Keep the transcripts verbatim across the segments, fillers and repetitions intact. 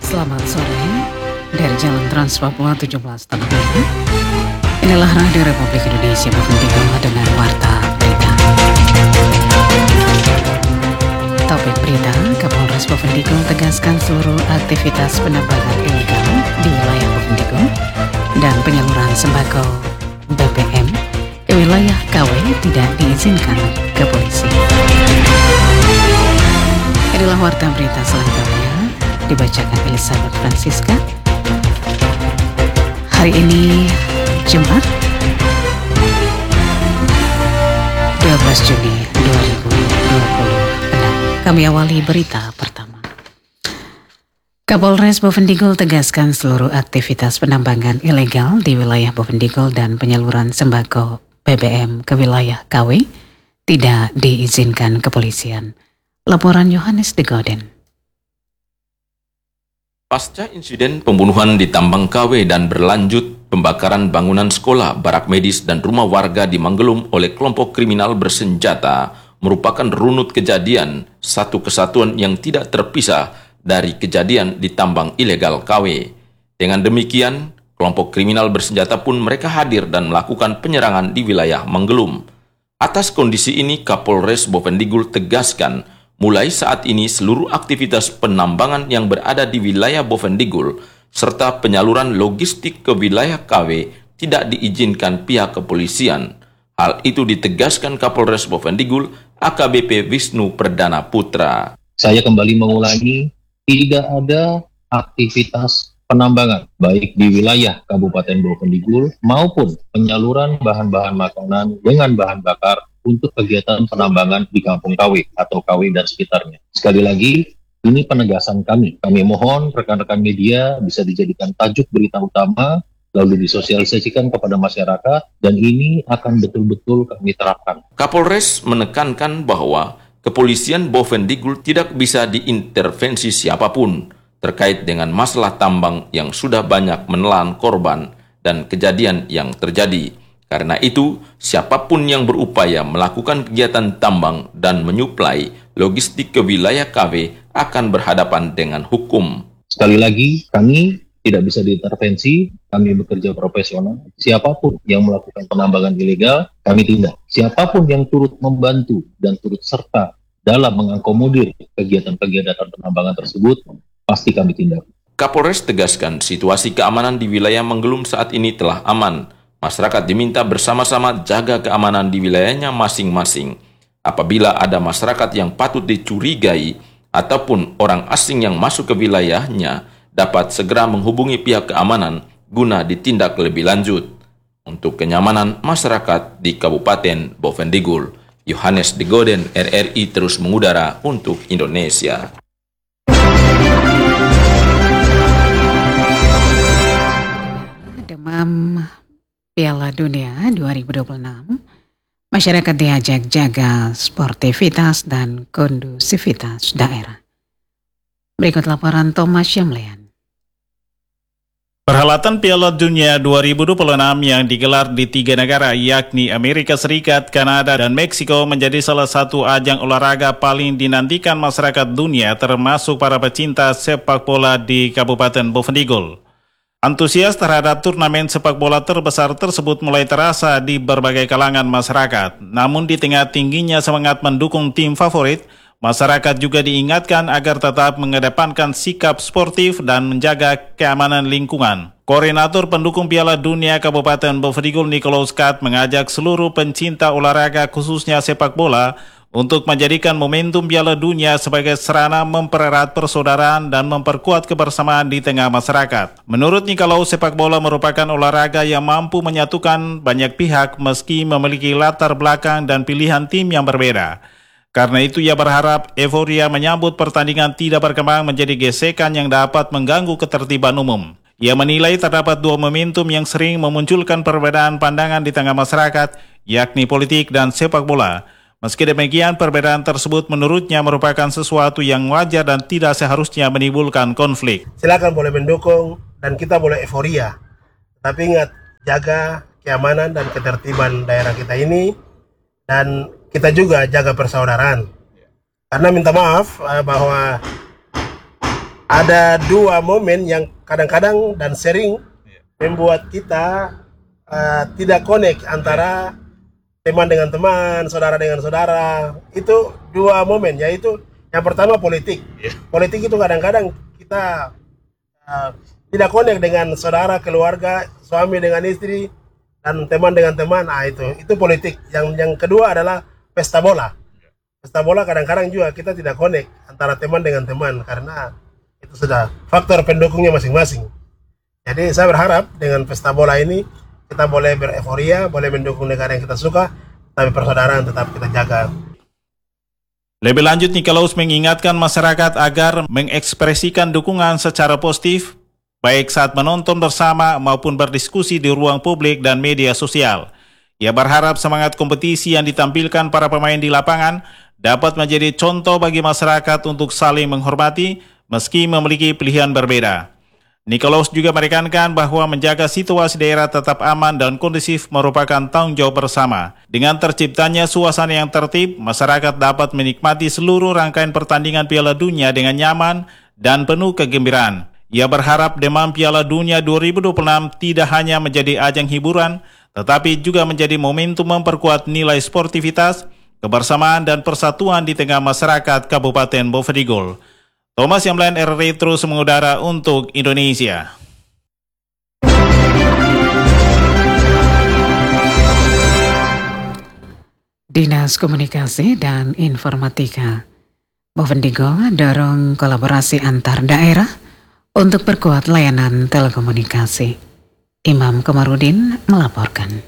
Selamat sore dari Jalan Trans Papua tujuh belas Tanah Merah. Inilah Radio Republik Indonesia berhubungan dengan Warta Berita. Topik berita, Kapolres Bovendigul tegaskan seluruh aktivitas penambangan ilegal di wilayah Bovendigul dan penyaluran sembako B B M ke wilayah K W tidak diizinkan ke polisi. Inilah Warta Berita selengkapnya dibacakan Elizabeth Francisca. Hari ini Jumat dua belas Juni dua ribu dua puluh enam. Kami awali berita pertama. Kapolres Bovendigul tegaskan seluruh aktivitas penambangan ilegal di wilayah Bovendigul dan penyaluran sembako B B M ke wilayah K W tidak diizinkan kepolisian. Laporan Yohanes de Goden. Pasca insiden pembunuhan di tambang K W dan berlanjut pembakaran bangunan sekolah, barak medis, dan rumah warga di Manggelum oleh kelompok kriminal bersenjata merupakan runut kejadian satu kesatuan yang tidak terpisah dari kejadian di tambang ilegal K W. Dengan demikian, kelompok kriminal bersenjata pun mereka hadir dan melakukan penyerangan di wilayah Manggelum. Atas kondisi ini, Kapolres Bovendigul tegaskan mulai saat ini seluruh aktivitas penambangan yang berada di wilayah Bovendigul serta penyaluran logistik ke wilayah K W tidak diizinkan pihak kepolisian. Hal itu ditegaskan Kapolres Bovendigul A K B P Wisnu Perdana Putra. Saya kembali mengulangi, tidak ada aktivitas penambangan baik di wilayah Kabupaten Bovendigul maupun penyaluran bahan-bahan makanan dengan bahan bakar untuk kegiatan penambangan di Kampung K W atau K W dan sekitarnya. Sekali lagi, ini penegasan kami. Kami mohon rekan-rekan media bisa dijadikan tajuk berita utama, lalu disosialisasikan kepada masyarakat, dan ini akan betul-betul kami terapkan. Kapolres menekankan bahwa kepolisian Bovendigul tidak bisa diintervensi siapapun terkait dengan masalah tambang yang sudah banyak menelan korban dan kejadian yang terjadi. Karena itu, siapapun yang berupaya melakukan kegiatan tambang dan menyuplai logistik ke wilayah K W akan berhadapan dengan hukum. Sekali lagi, kami tidak bisa diintervensi, kami bekerja profesional. Siapapun yang melakukan penambangan ilegal, kami tindak. Siapapun yang turut membantu dan turut serta dalam mengakomodir kegiatan-kegiatan penambangan tersebut, pasti kami tindak. Kapolres tegaskan situasi keamanan di wilayah Manggelum saat ini telah aman. Masyarakat diminta bersama-sama jaga keamanan di wilayahnya masing-masing. Apabila ada masyarakat yang patut dicurigai ataupun orang asing yang masuk ke wilayahnya, dapat segera menghubungi pihak keamanan guna ditindak lebih lanjut. Untuk kenyamanan masyarakat di Kabupaten Bovendigul, Yohanes de Goden, R R I terus mengudara untuk Indonesia. Demam Piala Dunia dua ribu dua puluh enam, masyarakat diajak jaga sportivitas dan kondusivitas daerah. Berikut laporan Thomas Syamlean. Perhelatan Piala Dunia dua ribu dua puluh enam yang digelar di tiga negara yakni Amerika Serikat, Kanada, dan Meksiko menjadi salah satu ajang olahraga paling dinantikan masyarakat dunia termasuk para pecinta sepak bola di Kabupaten Bovendigul. Antusias terhadap turnamen sepak bola terbesar tersebut mulai terasa di berbagai kalangan masyarakat. Namun di tengah tingginya semangat mendukung tim favorit, masyarakat juga diingatkan agar tetap mengedepankan sikap sportif dan menjaga keamanan lingkungan. Koordinator pendukung Piala Dunia Kabupaten Bovendigul Nikolaus Kat mengajak seluruh pencinta olahraga khususnya sepak bola untuk menjadikan momentum Piala Dunia sebagai sarana mempererat persaudaraan dan memperkuat kebersamaan di tengah masyarakat. Menurut Nikolaus, sepak bola merupakan olahraga yang mampu menyatukan banyak pihak meski memiliki latar belakang dan pilihan tim yang berbeda. Karena itu ia berharap euforia menyambut pertandingan tidak berkembang menjadi gesekan yang dapat mengganggu ketertiban umum. Ia menilai terdapat dua momentum yang sering memunculkan perbedaan pandangan di tengah masyarakat, yakni politik dan sepak bola. Meski demikian, perbedaan tersebut menurutnya merupakan sesuatu yang wajar dan tidak seharusnya menimbulkan konflik. Silakan boleh mendukung dan kita boleh euforia. Tapi ingat, jaga keamanan dan ketertiban daerah kita ini, dan kita juga jaga persaudaraan. Karena minta maaf bahwa ada dua momen yang kadang-kadang dan sering membuat kita uh, tidak connect antara teman dengan teman, saudara dengan saudara. Itu dua momen, yaitu yang pertama politik. Politik itu kadang-kadang kita uh, tidak connect dengan saudara, keluarga, suami dengan istri, dan teman dengan teman. Ah itu, itu politik. Yang yang kedua adalah pesta bola. Pesta bola kadang-kadang juga kita tidak connect antara teman dengan teman karena itu sudah faktor pendukungnya masing-masing. Jadi saya berharap dengan pesta bola ini kita boleh bereforia, boleh mendukung negara yang kita suka, tapi persaudaraan tetap kita jaga. Lebih lanjut, Nikolaus mengingatkan masyarakat agar mengekspresikan dukungan secara positif, baik saat menonton bersama maupun berdiskusi di ruang publik dan media sosial. Ia berharap semangat kompetisi yang ditampilkan para pemain di lapangan dapat menjadi contoh bagi masyarakat untuk saling menghormati meski memiliki pilihan berbeda. Nikolaus juga menekankan bahwa menjaga situasi daerah tetap aman dan kondusif merupakan tanggung jawab bersama. Dengan terciptanya suasana yang tertib, masyarakat dapat menikmati seluruh rangkaian pertandingan Piala Dunia dengan nyaman dan penuh kegembiraan. Ia berharap Demam Piala Dunia dua ribu dua puluh enam tidak hanya menjadi ajang hiburan, tetapi juga menjadi momentum memperkuat nilai sportivitas, kebersamaan dan persatuan di tengah masyarakat Kabupaten Bovendigul. Thomas Yamlan, R R I terus mengudara untuk Indonesia. Dinas Komunikasi dan Informatika Bovendigul dorong kolaborasi antar daerah untuk perkuat layanan telekomunikasi. Imam Komarudin melaporkan.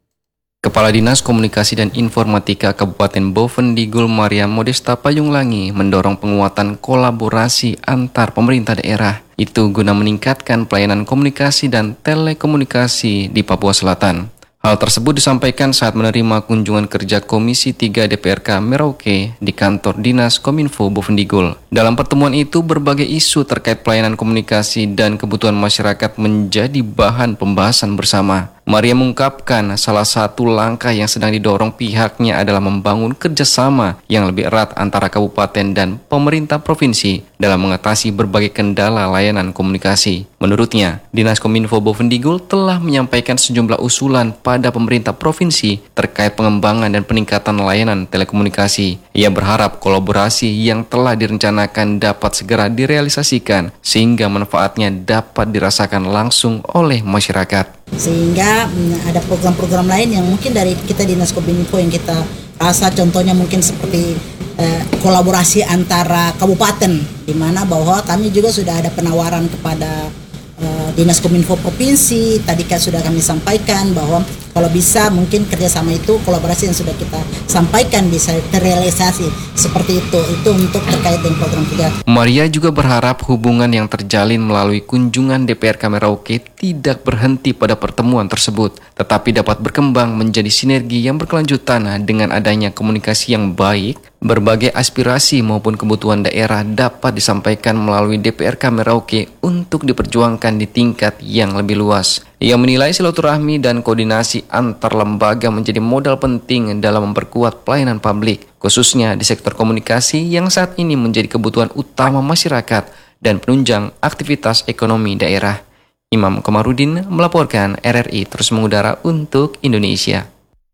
Kepala Dinas Komunikasi dan Informatika Kabupaten Bovendigul Maria Modesta Payunglangi mendorong penguatan kolaborasi antar pemerintah daerah itu guna meningkatkan pelayanan komunikasi dan telekomunikasi di Papua Selatan. Hal tersebut disampaikan saat menerima kunjungan kerja Komisi tiga D P R K Merauke di kantor Dinas Kominfo Bovendigul. Dalam pertemuan itu, berbagai isu terkait pelayanan komunikasi dan kebutuhan masyarakat menjadi bahan pembahasan bersama. Maria mengungkapkan salah satu langkah yang sedang didorong pihaknya adalah membangun kerjasama yang lebih erat antara kabupaten dan pemerintah provinsi dalam mengatasi berbagai kendala layanan komunikasi. Menurutnya, Dinas Kominfo Bovendigul telah menyampaikan sejumlah usulan pada pemerintah provinsi terkait pengembangan dan peningkatan layanan telekomunikasi. Ia berharap kolaborasi yang telah direncanakan dapat segera direalisasikan sehingga manfaatnya dapat dirasakan langsung oleh masyarakat. Sehingga ada program-program lain yang mungkin dari kita Dinas Kominfo yang kita rasa contohnya mungkin seperti eh, kolaborasi antara kabupaten, di mana bahwa kami juga sudah ada penawaran kepada eh, Dinas Kominfo Provinsi. Tadi kan sudah kami sampaikan bahwa kalau bisa mungkin kerjasama itu, kolaborasi yang sudah kita sampaikan bisa terrealisasi seperti itu. Itu untuk terkait dengan program kerja. Maria juga berharap hubungan yang terjalin melalui kunjungan D P R K Merauke tidak berhenti pada pertemuan tersebut, tetapi dapat berkembang menjadi sinergi yang berkelanjutan dengan adanya komunikasi yang baik. Berbagai aspirasi maupun kebutuhan daerah dapat disampaikan melalui D P R K Merauke untuk diperjuangkan di tingkat yang lebih luas. Ia menilai silaturahmi dan koordinasi antar lembaga menjadi modal penting dalam memperkuat pelayanan publik, khususnya di sektor komunikasi yang saat ini menjadi kebutuhan utama masyarakat dan penunjang aktivitas ekonomi daerah. Imam Komarudin melaporkan, R R I terus mengudara untuk Indonesia.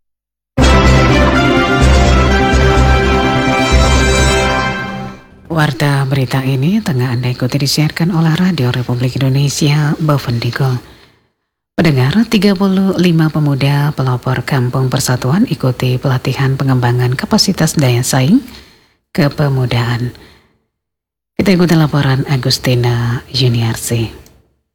Warta berita ini tengah Anda ikuti disiarkan oleh Radio Republik Indonesia Bovendigul. Pendengar, tiga puluh lima pemuda pelopor Kampung Persatuan ikuti pelatihan pengembangan kapasitas daya saing kepemudaan. Kita ikuti laporan Agustina Yuniarsi.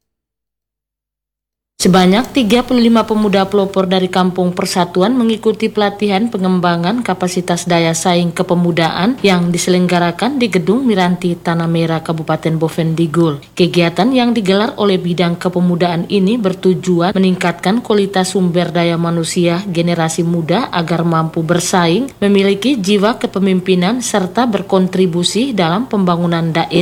Sebanyak tiga puluh lima pemuda pelopor dari Kampung Persatuan mengikuti pelatihan pengembangan kapasitas daya saing kepemudaan yang diselenggarakan di Gedung Miranti Tanah Merah Kabupaten Bovendigul. Kegiatan yang digelar oleh bidang kepemudaan ini bertujuan meningkatkan kualitas sumber daya manusia generasi muda agar mampu bersaing, memiliki jiwa kepemimpinan serta berkontribusi dalam pembangunan daerah.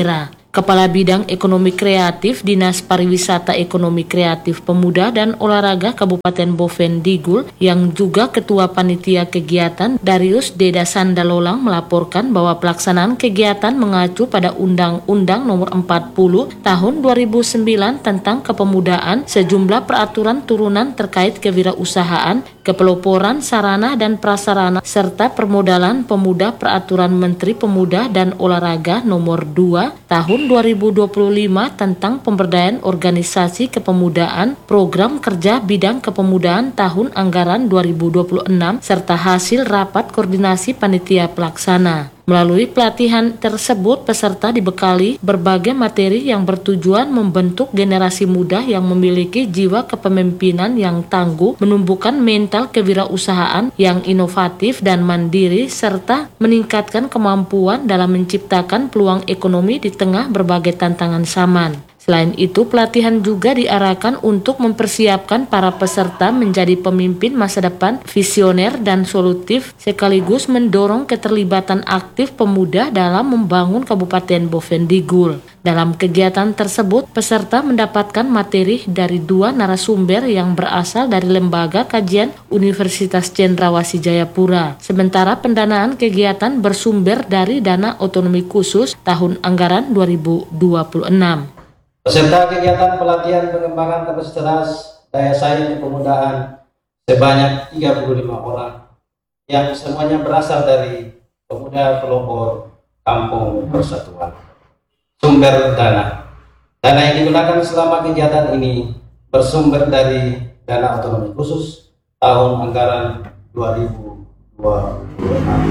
Kepala Bidang Ekonomi Kreatif Dinas Pariwisata Ekonomi Kreatif Pemuda dan Olahraga Kabupaten Bovendigul yang juga Ketua Panitia Kegiatan Darius Deda Sandalolang melaporkan bahwa pelaksanaan kegiatan mengacu pada Undang-Undang Nomor empat puluh Tahun dua ribu sembilan tentang kepemudaan, sejumlah peraturan turunan terkait kewirausahaan, kepeloporan sarana dan prasarana serta permodalan pemuda, Peraturan Menteri Pemuda dan Olahraga Nomor dua Tahun dua ribu dua puluh lima tentang pemberdayaan organisasi kepemudaan, program kerja bidang kepemudaan tahun anggaran dua ribu dua puluh enam serta hasil rapat koordinasi panitia pelaksana. Melalui pelatihan tersebut, peserta dibekali berbagai materi yang bertujuan membentuk generasi muda yang memiliki jiwa kepemimpinan yang tangguh, menumbuhkan mental kewirausahaan yang inovatif dan mandiri, serta meningkatkan kemampuan dalam menciptakan peluang ekonomi di tengah berbagai tantangan zaman. Selain itu, pelatihan juga diarahkan untuk mempersiapkan para peserta menjadi pemimpin masa depan visioner dan solutif, sekaligus mendorong keterlibatan aktif pemuda dalam membangun Kabupaten Bovendigul. Dalam kegiatan tersebut, peserta mendapatkan materi dari dua narasumber yang berasal dari Lembaga Kajian Universitas Cendrawasih Jayapura. Sementara pendanaan kegiatan bersumber dari Dana Otonomi Khusus tahun anggaran dua ribu dua puluh enam. Peserta kegiatan pelatihan pengembangan kapasitas daya saing kepemudaan sebanyak tiga puluh lima orang yang semuanya berasal dari pemuda pelopor Kampung Persatuan. Sumber dana. Dana yang digunakan selama kegiatan ini bersumber dari Dana Otonomi Khusus tahun anggaran dua ribu dua puluh enam.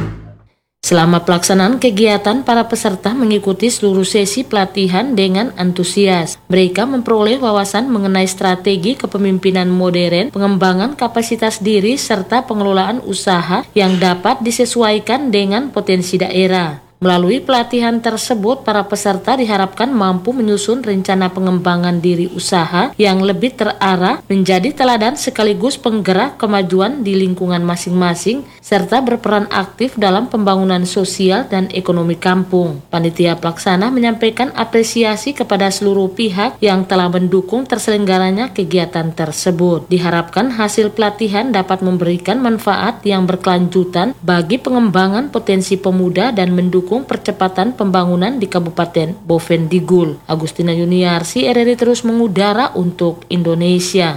Selama pelaksanaan kegiatan, para peserta mengikuti seluruh sesi pelatihan dengan antusias. Mereka memperoleh wawasan mengenai strategi kepemimpinan modern, pengembangan kapasitas diri, serta pengelolaan usaha yang dapat disesuaikan dengan potensi daerah. Melalui pelatihan tersebut, para peserta diharapkan mampu menyusun rencana pengembangan diri usaha yang lebih terarah, menjadi teladan sekaligus penggerak kemajuan di lingkungan masing-masing, serta berperan aktif dalam pembangunan sosial dan ekonomi kampung. Panitia pelaksana menyampaikan apresiasi kepada seluruh pihak yang telah mendukung terselenggaranya kegiatan tersebut. Diharapkan hasil pelatihan dapat memberikan manfaat yang berkelanjutan bagi pengembangan potensi pemuda dan mendukung percepatan pembangunan di Kabupaten Bovendigul. Agustina Yuniarsi, R R I terus mengudara untuk Indonesia.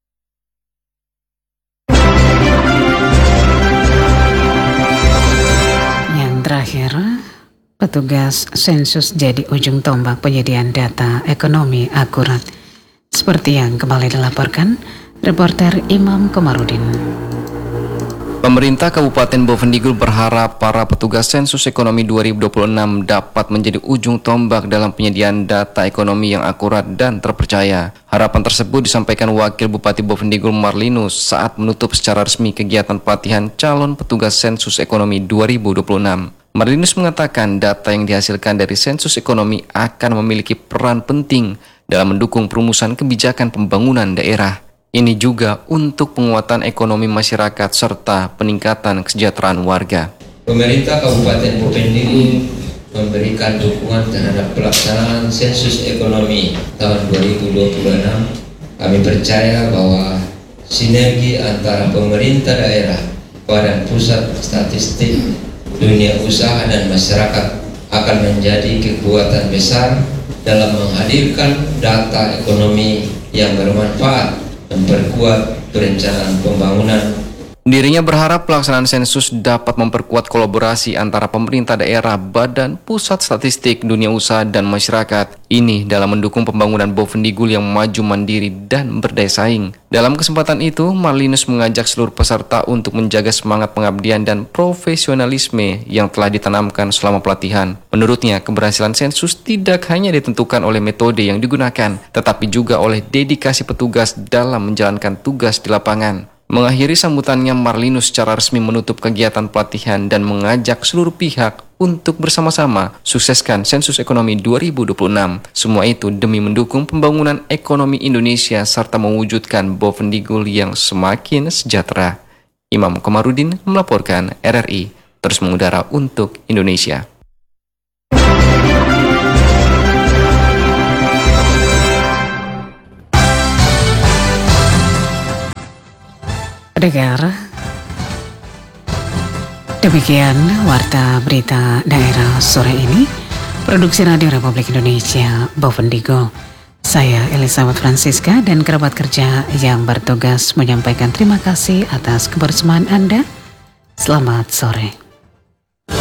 Yang terakhir, petugas sensus jadi ujung tombak penyediaan data ekonomi akurat. Seperti yang kembali dilaporkan reporter Imam Komarudin. Pemerintah Kabupaten Bovendigul berharap para petugas sensus ekonomi dua ribu dua puluh enam dapat menjadi ujung tombak dalam penyediaan data ekonomi yang akurat dan terpercaya. Harapan tersebut disampaikan Wakil Bupati Bovendigul Marlinus saat menutup secara resmi kegiatan pelatihan calon petugas sensus ekonomi dua ribu dua puluh enam. Marlinus mengatakan data yang dihasilkan dari sensus ekonomi akan memiliki peran penting dalam mendukung perumusan kebijakan pembangunan daerah. Ini juga untuk penguatan ekonomi masyarakat serta peningkatan kesejahteraan warga. Pemerintah Kabupaten Bovendigul memberikan dukungan terhadap pelaksanaan sensus ekonomi tahun dua ribu dua puluh enam. Kami percaya bahwa sinergi antara pemerintah daerah, Badan Pusat Statistik, dunia usaha dan masyarakat akan menjadi kekuatan besar dalam menghadirkan data ekonomi yang bermanfaat, memperkuat perencanaan pembangunan. Dirinya berharap pelaksanaan sensus dapat memperkuat kolaborasi antara pemerintah daerah, Badan Pusat Statistik, dunia usaha, dan masyarakat. Ini dalam mendukung pembangunan Bovendigul yang maju mandiri dan berdaya saing. Dalam kesempatan itu, Marlinus mengajak seluruh peserta untuk menjaga semangat pengabdian dan profesionalisme yang telah ditanamkan selama pelatihan. Menurutnya, keberhasilan sensus tidak hanya ditentukan oleh metode yang digunakan, tetapi juga oleh dedikasi petugas dalam menjalankan tugas di lapangan. Mengakhiri sambutannya, Marlinus secara resmi menutup kegiatan pelatihan dan mengajak seluruh pihak untuk bersama-sama sukseskan sensus ekonomi dua ribu dua puluh enam. Semua itu demi mendukung pembangunan ekonomi Indonesia serta mewujudkan Bovendigul yang semakin sejahtera. Imam Komarudin melaporkan, R R I terus mengudara untuk Indonesia. pendengar, demikian Warta Berita Daerah sore ini, Produksi Radio Republik Indonesia, Bovendigul. Saya Elizabeth Francisca dan kerabat kerja yang bertugas menyampaikan terima kasih atas kebersamaan Anda. Selamat sore.